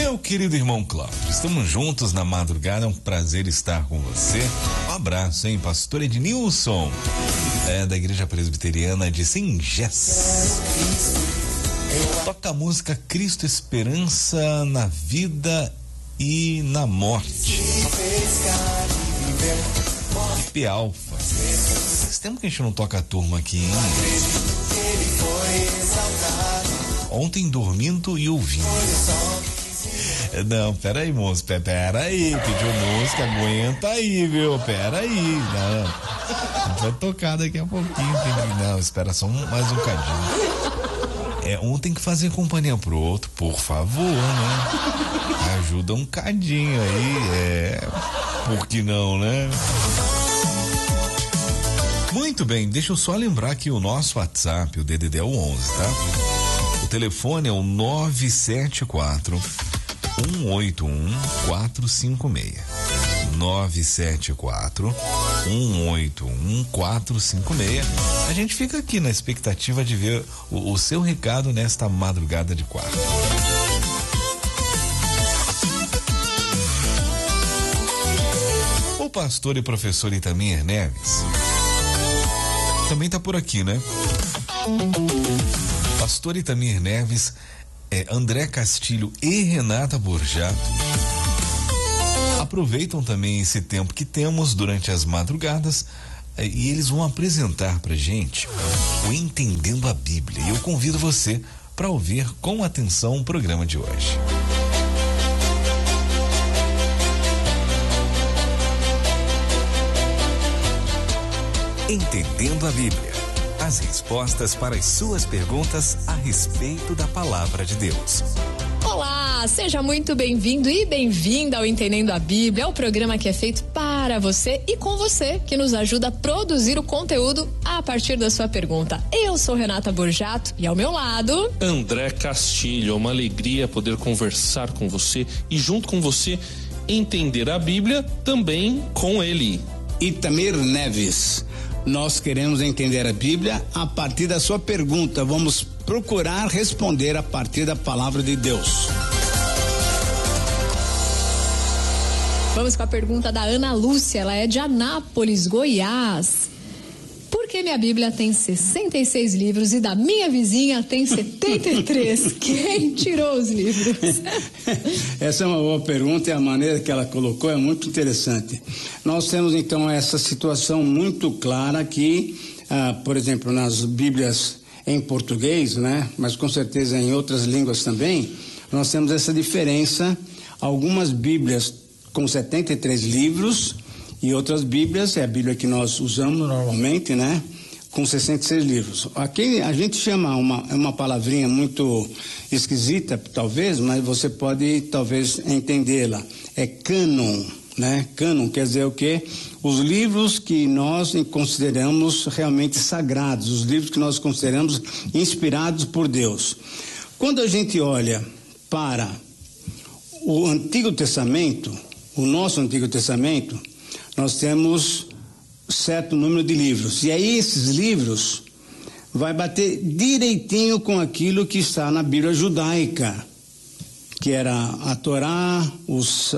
Meu querido irmão Cláudio, estamos juntos na madrugada, é um prazer estar com você. Um abraço, hein, pastor Ednilson, da Igreja Presbiteriana de Singés. Toca a música Cristo Esperança na Vida e na Morte. P Alfa. Faz tempo que a gente não toca a turma aqui, hein? Ontem dormindo e ouvindo. Não, peraí, moço, peraí, pediu música, aguenta aí, viu? Peraí, não. A gente vai tocar daqui a pouquinho, não, espera só mais um cadinho. Um tem que fazer companhia pro outro, por favor, né? Ajuda um cadinho aí, por que não, né? Muito bem, deixa eu só lembrar que o nosso WhatsApp, o DDD é o 11, tá? O telefone é o 974 181 456. 974 181 456. A gente fica aqui na expectativa de ver o seu recado nesta madrugada de quarta. O pastor e professor Itamir Neves também tá por aqui, né? Pastor Itamir Neves, André Castilho e Renata Borjato aproveitam também esse tempo que temos durante as madrugadas e eles vão apresentar pra gente o Entendendo a Bíblia. E eu convido você para ouvir com atenção o programa de hoje. Entendendo a Bíblia. As respostas para as suas perguntas a respeito da Palavra de Deus. Olá, seja muito bem-vindo e bem-vinda ao Entendendo a Bíblia, o programa que é feito para você e com você, que nos ajuda a produzir o conteúdo a partir da sua pergunta. Eu sou Renata Borjato e ao meu lado... André Castilho, é uma alegria poder conversar com você e junto com você entender a Bíblia também com ele. Itamir Neves. Nós queremos entender a Bíblia a partir da sua pergunta. Vamos procurar responder a partir da palavra de Deus. Vamos com a pergunta da Ana Lúcia, ela é de Anápolis, Goiás. Por que minha Bíblia tem 66 livros e da minha vizinha tem 73? Quem tirou os livros? Essa é uma boa pergunta e a maneira que ela colocou é muito interessante. Nós temos então essa situação muito clara que, por exemplo, nas Bíblias em português, né? Mas com certeza em outras línguas também, nós temos essa diferença. Algumas Bíblias com 73 livros e outras Bíblias, é a Bíblia que nós usamos normalmente, né? Com 66 livros. Aqui a gente chama uma palavrinha muito esquisita, talvez, mas você pode talvez entendê-la. É cânon, né? Cânon quer dizer o quê? Os livros que nós consideramos realmente sagrados, os livros que nós consideramos inspirados por Deus. Quando a gente olha para o Antigo Testamento, o nosso Antigo Testamento, nós temos certo número de livros. E aí esses livros vai bater direitinho com aquilo que está na Bíblia judaica, que era a Torá, os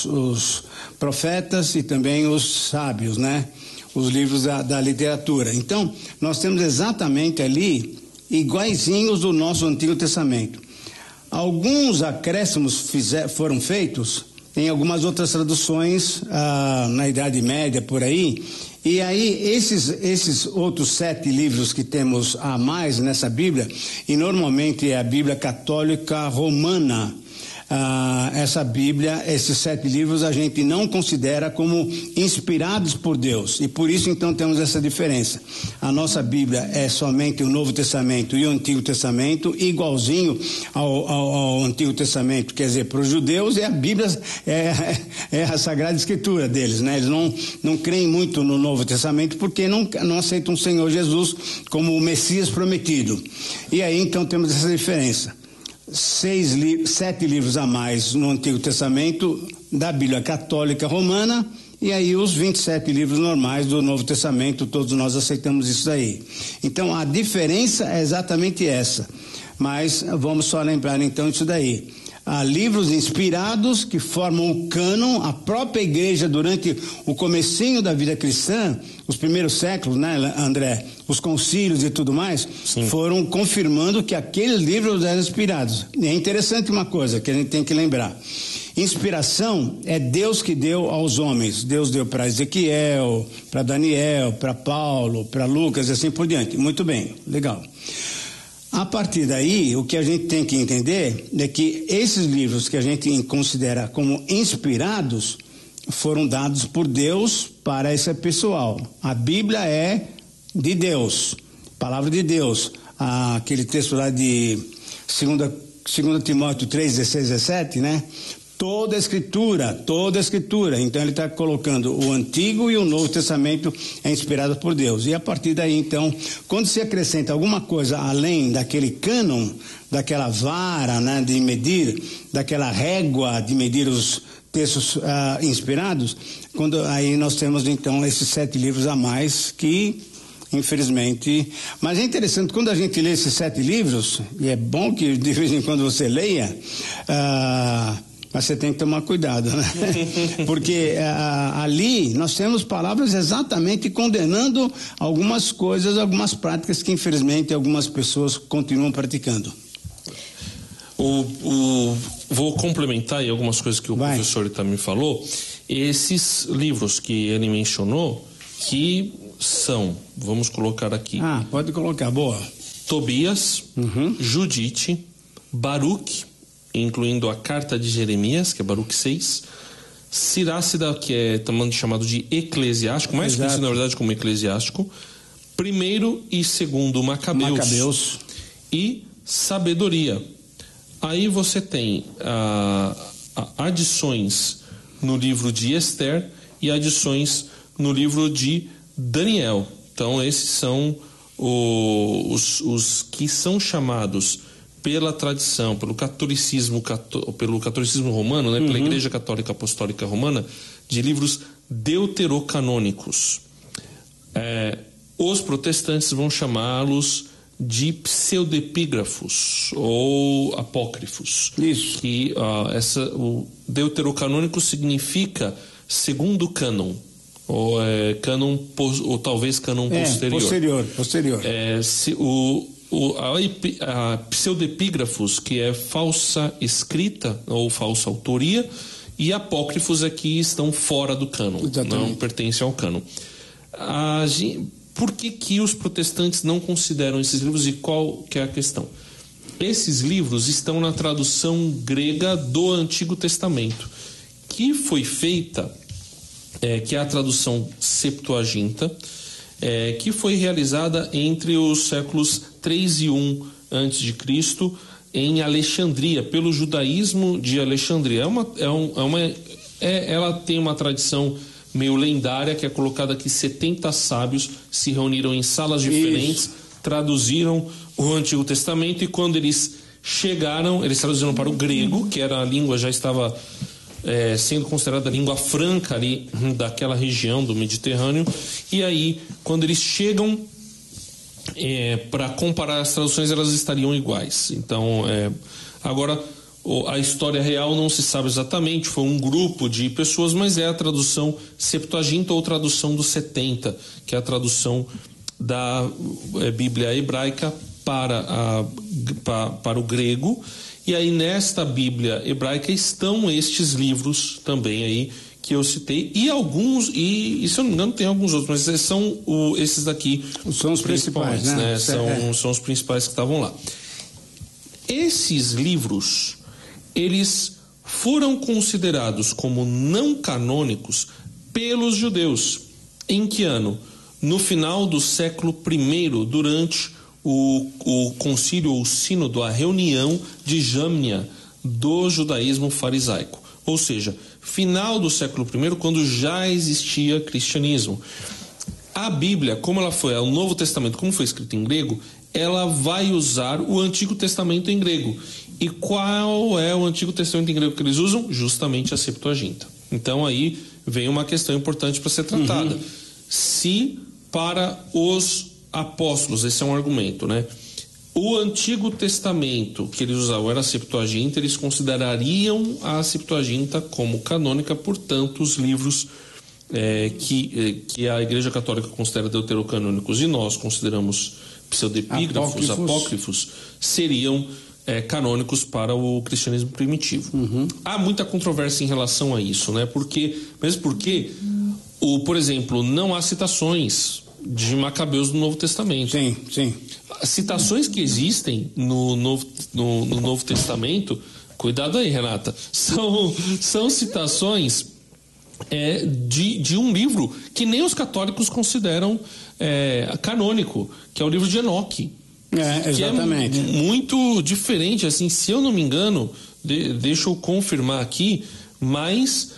profetas e também os sábios, né? Os livros da literatura. Então, nós temos exatamente ali iguaizinhos do nosso Antigo Testamento. Alguns acréscimos foram feitos em algumas outras traduções na Idade Média, por aí. E aí, esses outros 7 livros que temos a mais nessa Bíblia, e normalmente é a Bíblia Católica Romana, essa Bíblia, esses 7 livros a gente não considera como inspirados por Deus, e por isso então temos essa diferença. A nossa Bíblia é somente o Novo Testamento e o Antigo Testamento, igualzinho ao Antigo Testamento, quer dizer, para os judeus a Bíblia é a Sagrada Escritura deles, né? Eles não creem muito no Novo Testamento porque não aceitam o Senhor Jesus como o Messias prometido. E aí então temos essa diferença. 7 livros a mais no Antigo Testamento da Bíblia Católica Romana, e aí os 27 livros normais do Novo Testamento, todos nós aceitamos isso aí. Então a diferença é exatamente essa, mas vamos só lembrar então isso daí. livros inspirados que formam o cânon. A própria igreja, durante o comecinho da vida cristã, os primeiros séculos, né, André? Os concílios e tudo mais, sim, foram confirmando que aqueles livros eram inspirados. E é interessante uma coisa que a gente tem que lembrar. Inspiração é Deus que deu aos homens. Deus deu para Ezequiel, para Daniel, para Paulo, para Lucas e assim por diante. Muito bem, legal. A partir daí, o que a gente tem que entender é que esses livros que a gente considera como inspirados foram dados por Deus para esse pessoal. A Bíblia é de Deus, palavra de Deus. Aquele texto lá de 2 Timóteo 3, 16, 17, né? Toda a escritura. Então ele está colocando o Antigo e o Novo Testamento é inspirado por Deus. E a partir daí, então, quando se acrescenta alguma coisa além daquele cânon, daquela vara, né, de medir, daquela régua de medir os textos inspirados, aí nós temos então esses 7 livros a mais que, infelizmente... Mas é interessante, quando a gente lê esses 7 livros, e é bom que de vez em quando você leia... Mas você tem que tomar cuidado, né? Porque ali nós temos palavras exatamente condenando algumas coisas, algumas práticas que infelizmente algumas pessoas continuam praticando. Vou complementar aí algumas coisas que o professor também falou. Esses livros que ele mencionou, que são, vamos colocar aqui. Pode colocar, boa. Tobias, Judite, Baruque, incluindo a carta de Jeremias, que é Baruque 6, Sirácida, que é também chamado de Eclesiástico, mais conhecido na verdade como Eclesiástico, 1º e 2º Macabeus, e Sabedoria. Aí você tem adições no livro de Esther e adições no livro de Daniel. Então esses são os que são chamados pela tradição, pelo catolicismo romano, né, pela Igreja Católica Apostólica Romana, de livros deuterocanônicos. Os protestantes vão chamá-los de pseudepígrafos ou apócrifos. Isso. Que o deuterocanônico significa segundo cânon, ou cânon, ou talvez cânon posterior. Posterior. A pseudepígrafos, que é falsa escrita ou falsa autoria, e apócrifos aqui estão fora do cânon, não pertencem ao cânon. Por que os protestantes não consideram esses livros e qual que é a questão? Esses livros estão na tradução grega do Antigo Testamento, que foi feita, que é a tradução Septuaginta, que foi realizada entre os séculos 3 e 1 a.C. em Alexandria, pelo judaísmo de Alexandria. Ela tem uma tradição meio lendária, que é colocada que 70 sábios se reuniram em salas diferentes, traduziram o Antigo Testamento, e quando eles chegaram, eles traduziram para o grego, que era a língua, já estava sendo considerada a língua franca ali daquela região do Mediterrâneo, e aí quando eles chegam para comparar as traduções, elas estariam iguais. Então agora a história real não se sabe exatamente, foi um grupo de pessoas, mas é a tradução Septuaginta ou tradução dos 70, que é a tradução da Bíblia hebraica para o grego. E aí nesta Bíblia hebraica estão estes livros também aí que eu citei, e alguns, e se eu não me engano tem alguns outros, mas são esses daqui são os principais, né? São os principais que estavam lá. Esses livros, eles foram considerados como não canônicos pelos judeus. Em que ano? No final do século I, durante o concílio ou sínodo, a reunião de Jâmnia do judaísmo farisaico. Ou seja, final do século I, quando já existia cristianismo. A Bíblia, como ela foi, o Novo Testamento, como foi escrito em grego, ela vai usar o Antigo Testamento em grego. E qual é o Antigo Testamento em grego que eles usam? Justamente a Septuaginta. Então aí vem uma questão importante para ser tratada. Se para os apóstolos, esse é um argumento, né? O Antigo Testamento que eles usavam era a Septuaginta, eles considerariam a Septuaginta como canônica, portanto, os livros que a Igreja Católica considera deuterocanônicos e nós consideramos pseudepígrafos, apócrifos, seriam canônicos para o cristianismo primitivo. Há muita controvérsia em relação a isso, né? Mesmo porque, por exemplo, não há citações de Macabeus no Novo Testamento. Sim. As citações que existem no Novo Testamento, cuidado aí, Renata, são citações de um livro que nem os católicos consideram canônico, que é o livro de Enoque. Exatamente. Que é muito diferente, assim, se eu não me engano, deixa eu confirmar aqui, mas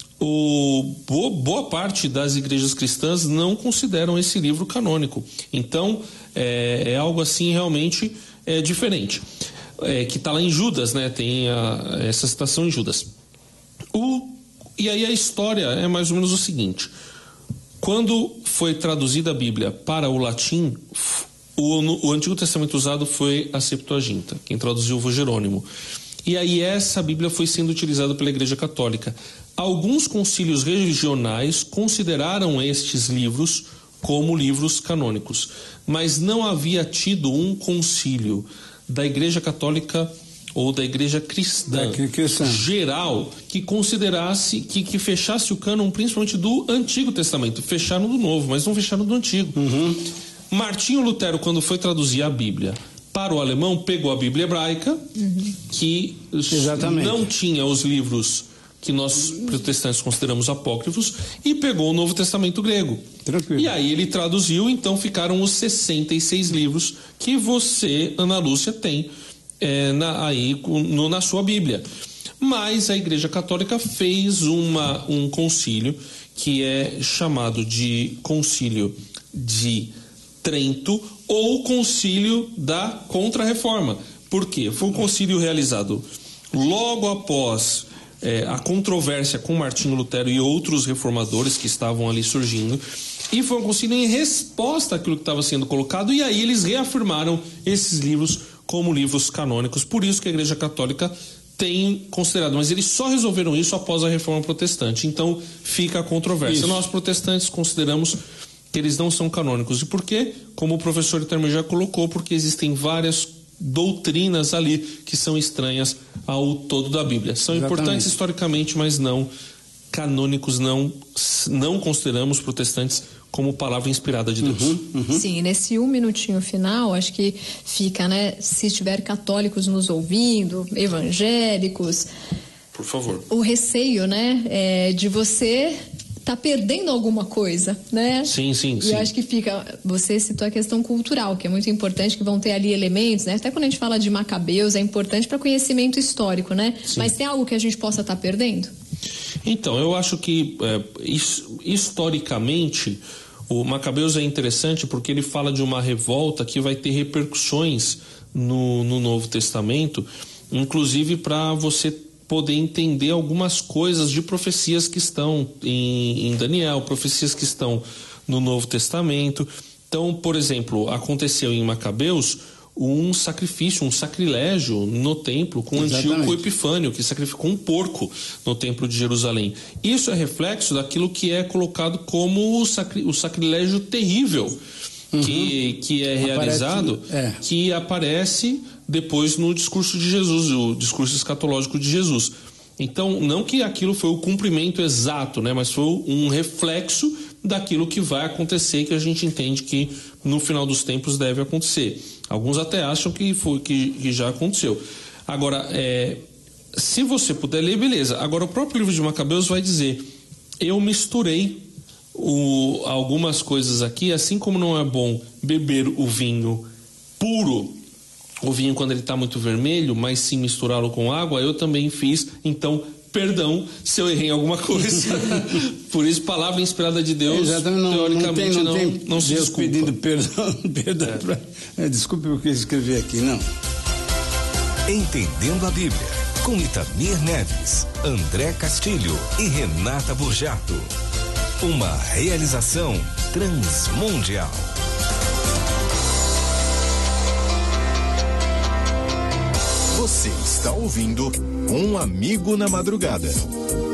boa parte das igrejas cristãs não consideram esse livro canônico. Então, é algo assim realmente diferente. Que está lá em Judas, né? Tem essa citação em Judas. E aí a história é mais ou menos o seguinte: quando foi traduzida a Bíblia para o latim, o Antigo Testamento usado foi a Septuaginta, quem traduziu foi Jerônimo. E aí essa Bíblia foi sendo utilizada pela Igreja Católica. Alguns concílios regionais consideraram estes livros como livros canônicos, mas não havia tido um concílio da Igreja Católica ou da Igreja cristã geral que considerasse, que fechasse o cânon principalmente do Antigo Testamento. Fecharam do Novo, mas não fecharam do Antigo. Martinho Lutero, quando foi traduzir a Bíblia para o alemão, pegou a Bíblia hebraica, que não tinha os livros que nós protestantes consideramos apócrifos, e pegou o Novo Testamento grego. Tranquilo. E aí ele traduziu, então ficaram os 66 livros que você, Ana Lúcia, tem na sua Bíblia. Mas a Igreja Católica fez um concílio que é chamado de Concílio de Trento ou Concílio da Contra-Reforma. Por quê? Foi um concílio realizado logo após a controvérsia com Martinho Lutero e outros reformadores que estavam ali surgindo, e foi um concílio em resposta àquilo que estava sendo colocado, e aí eles reafirmaram esses livros como livros canônicos. Por isso que a Igreja Católica tem considerado, mas eles só resolveram isso após a Reforma Protestante. Então fica a controvérsia. Isso. Nós protestantes consideramos que eles não são canônicos. E por quê? Como o professor Itamir já colocou, porque existem várias doutrinas ali que são estranhas ao todo da Bíblia. São importantes historicamente, mas não canônicos, não consideramos protestantes como palavra inspirada de Deus. Sim, nesse 1 minutinho final, acho que fica, né? Se tiver católicos nos ouvindo, evangélicos, por favor, o receio, né? De você tá perdendo alguma coisa, né? Sim. E acho que fica, você citou a questão cultural, que é muito importante, que vão ter ali elementos, né? Até quando a gente fala de Macabeus, é importante para conhecimento histórico, né? Sim. Mas tem algo que a gente possa estar perdendo? Então, eu acho que historicamente o Macabeus é interessante porque ele fala de uma revolta que vai ter repercussões no Novo Testamento, inclusive para você poder entender algumas coisas de profecias que estão em Daniel, profecias que estão no Novo Testamento. Então, por exemplo, aconteceu em Macabeus um sacrifício, um sacrilégio no templo com Antíoco Epifânio, que sacrificou um porco no templo de Jerusalém. Isso é reflexo daquilo que é colocado como o sacrilégio terrível que é realizado, que aparece depois no discurso de Jesus, o discurso escatológico de Jesus. Então, não que aquilo foi o cumprimento exato, né, mas foi um reflexo daquilo que vai acontecer, que a gente entende que no final dos tempos deve acontecer. Alguns até acham que já aconteceu. Agora, se você puder ler, beleza. Agora, o próprio livro de Macabeus vai dizer: eu misturei algumas coisas aqui, assim como não é bom beber o vinho puro, o vinho quando ele está muito vermelho, mas sim misturá-lo com água, eu também fiz. Então, perdão se eu errei em alguma coisa. Por isso, palavra inspirada de Deus, teoricamente não se Deus desculpa. Pedindo perdão desculpe o que eu escrevi aqui, não. Entendendo a Bíblia, com Itamir Neves, André Castilho e Renata Burjato. Uma realização Transmundial. Você está ouvindo Um Amigo na Madrugada.